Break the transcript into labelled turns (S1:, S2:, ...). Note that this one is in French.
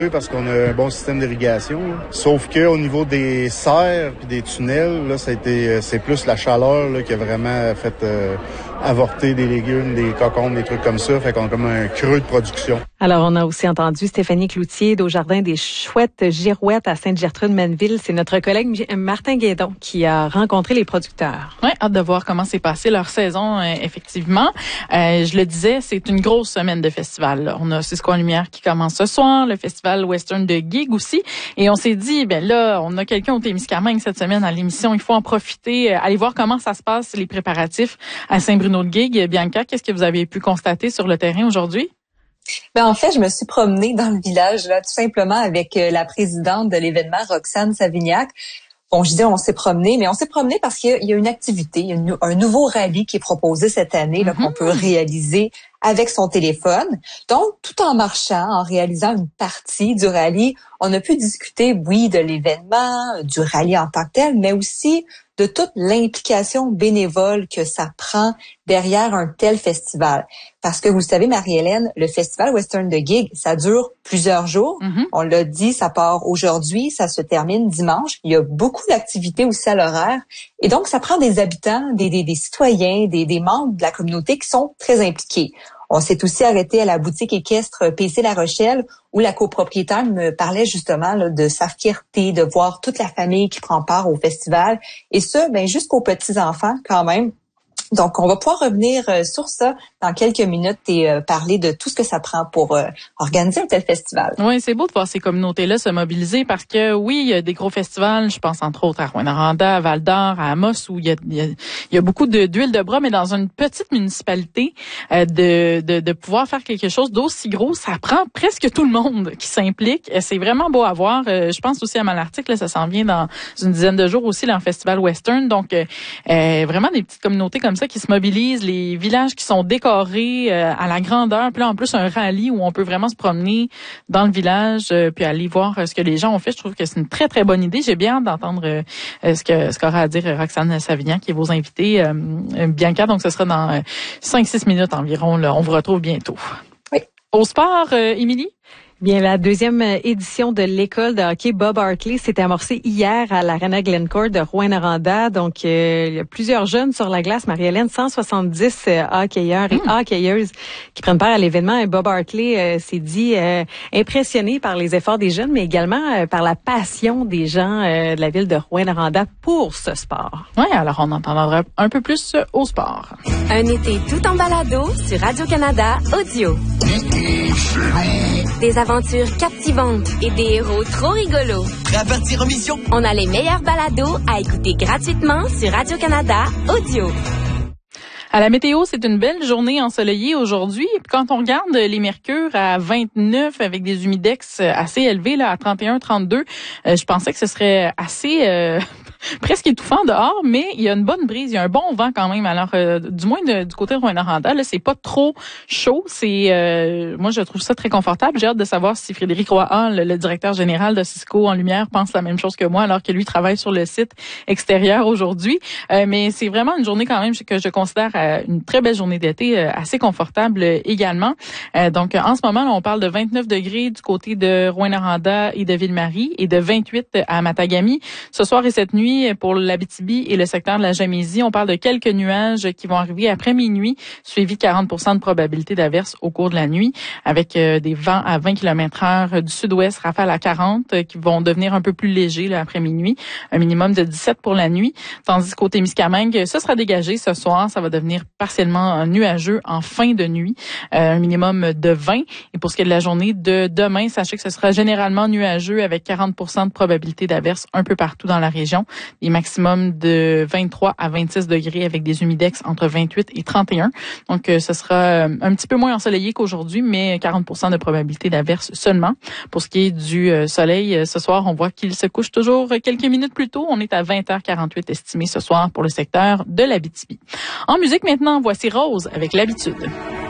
S1: parce qu'on a un bon système d'irrigation. Sauf que au niveau des serres puis des tunnels, là, c'est plus la chaleur là, qui a vraiment fait avorter des légumes, des cocombes, des trucs comme ça. Fait qu'on a comme un creux de production.
S2: Alors, on a aussi entendu Stéphanie Cloutier d'Au Jardin des Chouettes Girouettes à Sainte-Gertrude-Manneville. C'est notre collègue Martin Guédon qui a rencontré les producteurs.
S3: Oui, hâte de voir comment s'est passée leur saison, effectivement. Je le disais, c'est une grosse semaine de festival. Là. On a Cisco en Lumière qui commence ce soir, le festival western de Gig aussi. Et on s'est dit, ben là, on a quelqu'un au Témiscamingue cette semaine à l'émission. Il faut en profiter, aller voir comment ça se passe, les préparatifs à Saint-Bruno-de-Gig. Bianca, qu'est-ce que vous avez pu constater sur le terrain aujourd'hui?
S4: Ben en fait, je me suis promenée dans le village là, tout simplement avec la présidente de l'événement, Roxane Savignac. Bon, je dis on s'est promené, mais on s'est promené parce qu'il y a une activité, un nouveau rallye qui est proposé cette année là, qu'on peut réaliser avec son téléphone. Donc, tout en marchant, en réalisant une partie du rallye, on a pu discuter, oui, de l'événement, du rallye en tant que tel, mais aussi de toute l'implication bénévole que ça prend derrière un tel festival. Parce que vous le savez, Marie-Hélène, le festival Western de Gig, ça dure plusieurs jours. On l'a dit, ça part aujourd'hui, ça se termine dimanche. Il y a beaucoup d'activités aussi à l'horaire. Et donc, ça prend des habitants, des citoyens, des membres de la communauté qui sont très impliqués. On s'est aussi arrêté à la boutique équestre PC La Rochelle où la copropriétaire me parlait justement là, de sa fierté de voir toute la famille qui prend part au festival et ça, ben jusqu'aux petits-enfants quand même. Donc, on va pouvoir revenir sur ça dans quelques minutes et parler de tout ce que ça prend pour organiser un tel festival.
S3: Oui, c'est beau de voir ces communautés-là se mobiliser parce que, oui, il y a des gros festivals, je pense entre autres à Rouyn-Noranda, à Val-d'Or, à Amos, où il y a beaucoup d'huile de bras, mais dans une petite municipalité, de pouvoir faire quelque chose d'aussi gros, ça prend presque tout le monde qui s'implique. C'est vraiment beau à voir. Je pense aussi à Malartic, là, ça s'en vient dans une dizaine de jours aussi, là, en festival western. Donc, vraiment des petites communautés comme ça qui se mobilisent, les villages qui sont décorés à la grandeur, puis là en plus un rallye où on peut vraiment se promener dans le village puis aller voir ce que les gens ont fait. Je trouve que c'est une très très bonne idée. J'ai bien hâte d'entendre ce qu'aura à dire Roxane Savignac qui est vos invités, Bianca. Donc ce sera dans 5-6 minutes environ. Là. On vous retrouve bientôt.
S4: Oui.
S3: Au sport, Émilie?
S2: Bien, la deuxième édition de l'école de hockey Bob Hartley s'est amorcée hier à l'Arena Glencourt de Rouyn-Noranda. Donc, il y a plusieurs jeunes sur la glace. Marie-Hélène, 170 hockeyeurs et hockeyeuses qui prennent part à l'événement. Et Bob Hartley s'est dit impressionné par les efforts des jeunes, mais également par la passion des gens de la ville de Rouyn-Noranda pour ce sport.
S3: Oui, alors on entendra un peu plus au sport.
S5: Un été tout en balado sur Radio-Canada Audio. Des aventures captivantes et des héros trop rigolos.
S6: Prêt à partir en mission?
S5: On a les meilleurs balados à écouter gratuitement sur Radio-Canada Audio.
S3: À la météo, c'est une belle journée ensoleillée aujourd'hui. Quand on regarde les mercures à 29 avec des humidex assez élevés, là, à 31-32, je pensais que ce serait assez presque étouffant dehors, mais il y a une bonne brise, il y a un bon vent quand même. Alors, du moins du côté de Rouyn-Noranda, là, c'est pas trop chaud. C'est, moi, je trouve ça très confortable. J'ai hâte de savoir si Frédéric Roy, le directeur général de Cisco en Lumière, pense la même chose que moi, alors que lui travaille sur le site extérieur aujourd'hui. Mais c'est vraiment une journée quand même que je considère une très belle journée d'été, assez confortable également. Donc, en ce moment, là, on parle de 29 degrés du côté de Rouyn-Noranda et de Ville-Marie et de 28 à Matagami. Ce soir et cette nuit, pour l'Abitibi et le secteur de la Gamésie, on parle de quelques nuages qui vont arriver après minuit, suivi de 40% de probabilité d'averse au cours de la nuit, avec des vents à 20 km/h du sud-ouest, rafales à 40, qui vont devenir un peu plus légers là, après minuit, un minimum de 17 pour la nuit. Tandis qu'au Témiscamingue, ce sera dégagé ce soir, ça va devenir partiellement nuageux en fin de nuit, un minimum de 20. Et pour ce qui est de la journée de demain, sachez que ce sera généralement nuageux avec 40% de probabilité d'averse un peu partout dans la région. Des maximums de 23 à 26 degrés avec des humidex entre 28 et 31. Donc, ce sera un petit peu moins ensoleillé qu'aujourd'hui, mais 40% de probabilité d'averse seulement. Pour ce qui est du soleil, ce soir, on voit qu'il se couche toujours quelques minutes plus tôt. On est à 20h48 estimé ce soir pour le secteur de l'Abitibi. En musique maintenant, voici Rose avec L'Habitude.